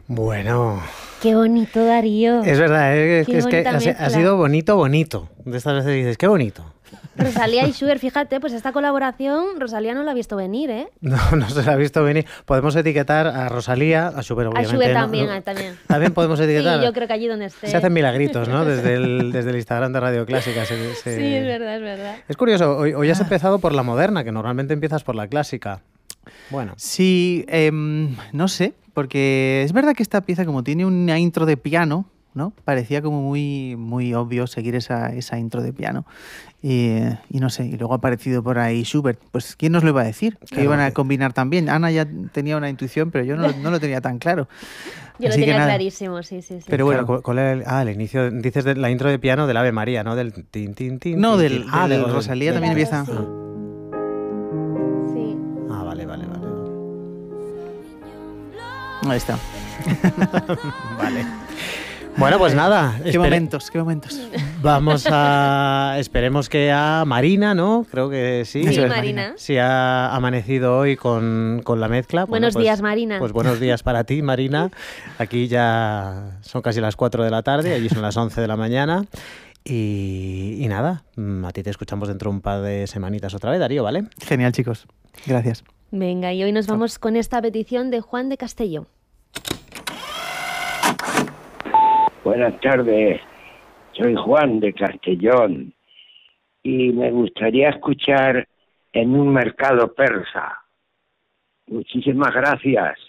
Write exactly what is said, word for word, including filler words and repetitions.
Bueno. Qué bonito, Darío. Es verdad, es, es que ha, ha sido bonito, bonito. De estas veces dices, qué bonito. Rosalía y Schubert, fíjate, pues esta colaboración Rosalía no la ha visto venir, ¿eh? No, no se la ha visto venir. Podemos etiquetar a Rosalía, a Schubert obviamente. A Schubert ¿no? también, no, también. También podemos etiquetar. Sí, yo creo que allí donde esté. Se hacen milagritos, ¿no? Desde el, desde el Instagram de Radio Clásica. Se, se... Sí, es verdad, es verdad. Es curioso, hoy, hoy has empezado por la moderna, que normalmente empiezas por la clásica. Bueno. Sí, eh, no sé, porque es verdad que esta pieza como tiene una intro de piano, ¿no? Parecía como muy, muy obvio seguir esa, esa intro de piano. Y, y no sé, y luego ha aparecido por ahí Schubert. Pues ¿quién nos lo iba a decir? Que claro. Iban a combinar también. Ana ya tenía una intuición, pero yo no, no lo tenía tan claro. Yo Así lo tenía nada. clarísimo, sí, sí, sí. Pero bueno, claro. ¿cuál era el, ah, el inicio? Dices de la intro de piano del Ave María, ¿no? Del tin, tin, tin. No, tin, del, tin. Ah, del de Rosalía también Claro, empieza. sí. Ah. Sí. Ah, vale, vale, vale. Ahí está. Vale. Bueno, pues nada. Qué espere... momentos, qué momentos. Vamos a... Esperemos que a Marina, ¿no? Creo que sí. Sí, Eso es, Marina. Sí, ha amanecido hoy con, con la mezcla. Buenos bueno, pues, días, Marina. Pues buenos días para ti, Marina. Aquí ya son casi las cuatro de la tarde, allí son las once de la mañana. Y, y nada, a ti te escuchamos dentro de un par de semanitas otra vez, Darío, ¿vale? Genial, chicos. Gracias. Venga, y hoy nos vamos con esta petición de Juan de Castelló. Buenas tardes, soy Juan de Castellón y me gustaría escuchar En un mercado persa. Muchísimas gracias.